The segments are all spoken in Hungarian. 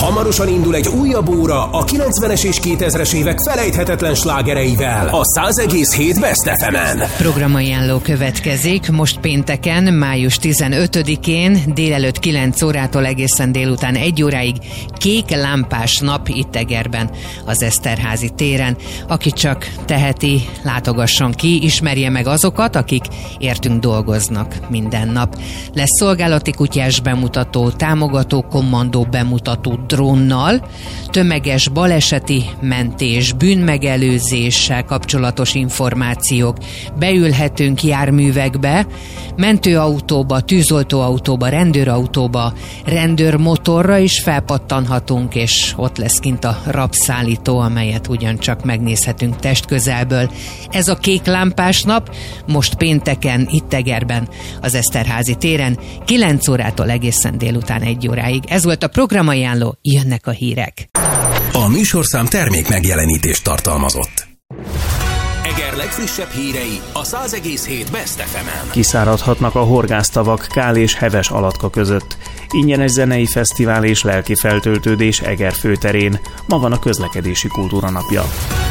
Hamarosan indul egy újabb óra a 90-es és 2000-es évek felejthetetlen slágereivel a 100,7 Best FM-en. Programajánló következik most pénteken, május 15-én délelőtt 9 órától egészen délután 1 óráig kék lámpás nap itt Egerben, az Eszterházy téren. Aki csak teheti, látogasson ki, ismerje meg azokat, akik értünk dolgoznak minden nap. Lesz szolgálati kutyás bemutató, támogató kommandó bemutató drónnal, tömeges baleseti mentés, bűnmegelőzéssel kapcsolatos információk, beülhetünk járművekbe, mentőautóba, tűzoltóautóba, rendőrautóba, rendőrmotorra is felpattanhatunk, és ott lesz kint a rabszállító, amelyet ugyancsak megnézhetünk testközelből. Ez a kék lámpás nap most pénteken itt Egerben, az Eszterházy téren, 9 órától egészen délután 1 óráig. Ez volt a programajánló, jönnek a hírek. A műsorszám termék megjelenítést tartalmazott. Eger legfrissebb hírei a 100,7 Best FM-en. Kiszáradhatnak a horgásztavak Kál és Heves Alatka között. Ingyenes zenei fesztivál és lelki feltöltődés Eger főterén. Ma van a közlekedési kultúra napja.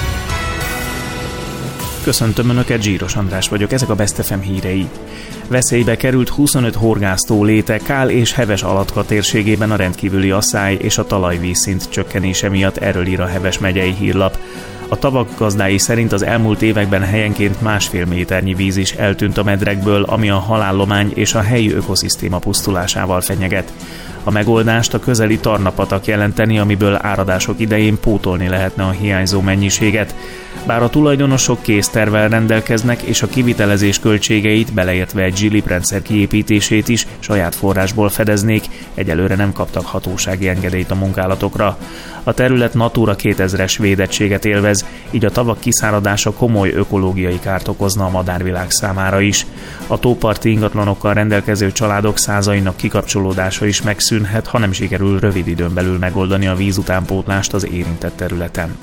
Köszöntöm Önöket, Zsíros András vagyok, ezek a Best FM hírei. Veszélybe került 25 horgásztó léte Kál és Heves Alatka térségében a rendkívüli asszály és a talajvízszint csökkenése miatt, erről ír a Heves megyei hírlap. A tavak gazdái szerint az elmúlt években helyenként 1,5 méternyi víz is eltűnt a medrekből, ami a halállomány és a helyi ökoszisztéma pusztulásával fenyeget. A megoldást a közeli Tarna-patak jelenteni, amiből áradások idején pótolni lehetne a hiányzó mennyiséget. Bár a tulajdonosok késztervvel rendelkeznek, és a kivitelezés költségeit, beleértve egy zsiliprendszer kiépítését is saját forrásból fedeznék, egyelőre nem kaptak hatósági engedélyt a munkálatokra. A terület Natura 2000-es védettséget élvez, így a tavak kiszáradása komoly ökológiai kárt okozna a madárvilág számára is. A tóparti ingatlanokkal rendelkező családok százainak kikapcsolódása is megszűnhet, ha nem sikerül rövid időn belül megoldani a vízutánpótlást az érintett területen.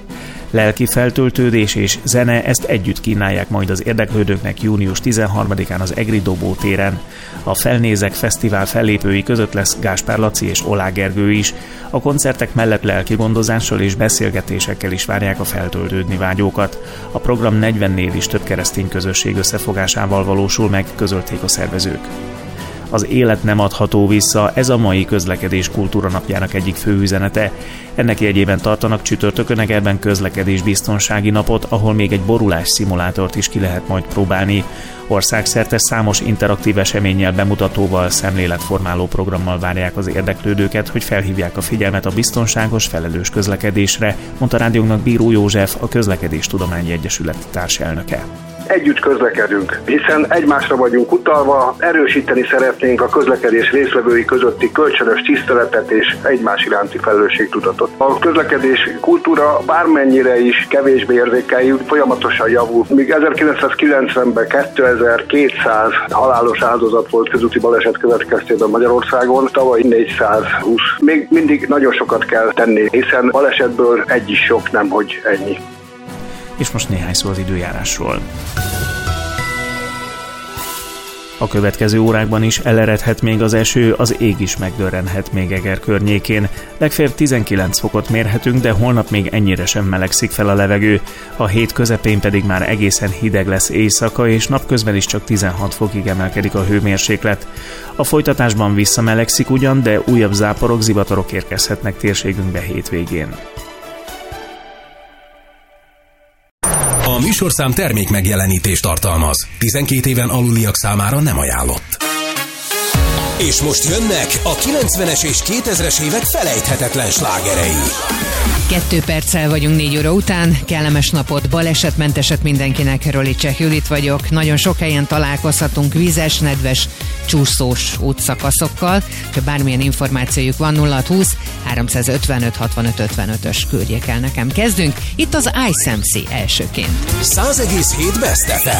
Lelki feltöltődés és zene, ezt együtt kínálják majd az érdeklődőknek június 13-án az Egri Dobó téren. A Felnézek Fesztivál fellépői között lesz Gáspár Laci és Olá Gergő is. A koncertek mellett lelki gondozással és beszélgetésekkel is várják a feltöltődni vágyókat. A program 40-nél is több keresztény közösség összefogásával valósul meg, közölték a szervezők. Az élet nem adható vissza, ez a mai közlekedés kultúra napjának egyik fő üzenete. Ennek jegyében tartanak csütörtökön Egerben közlekedésbiztonsági napot, ahol még egy borulás szimulátort is ki lehet majd próbálni. Országszerte számos interaktív eseménnyel, bemutatóval, szemléletformáló programmal várják az érdeklődőket, hogy felhívják a figyelmet a biztonságos, felelős közlekedésre, mondta rádiónknak Bíró József, a Közlekedéstudományi Egyesület társelnöke. Együtt közlekedünk, hiszen egymásra vagyunk utalva, erősíteni szeretnénk a közlekedés résztvevői közötti kölcsönös tiszteletet és egymás iránti felelősségtudatot. A közlekedés kultúra bármennyire is kevésbé érzékeljük, folyamatosan javul. Míg 1990-ben 2200 halálos áldozat volt közúti baleset következtében Magyarországon, tavaly 420. Még mindig nagyon sokat kell tenni, hiszen balesetből egy is sok, nemhogy ennyi. És most néhány szó az időjárásról. A következő órákban is eleredhet még az eső, az ég is megdörrenhet még Eger környékén. Legfeljebb 19 fokot mérhetünk, de holnap még ennyire sem melegszik fel a levegő. A hét közepén pedig már egészen hideg lesz éjszaka, és napközben is csak 16 fokig emelkedik a hőmérséklet. A folytatásban visszamelegszik ugyan, de újabb záporok, zivatarok érkezhetnek térségünkbe hétvégén. A műsorszám termék megjelenítést tartalmaz. 12 éven aluliak számára nem ajánlott. És most jönnek a 90-es és 2000-es évek felejthetetlen slágerei. 2 perccel vagyunk 4 óra után. Kellemes napot, balesetmenteset mindenkinek. Rolicsek Judit vagyok. Nagyon sok helyen találkozhatunk vízes, nedves, csúszós útszakaszokkal. Ha bármilyen információjuk van, 0620 355 65 55-ös küldjék el nekem. Kezdünk. Itt az iSamC elsőként. 100,7 Best FM.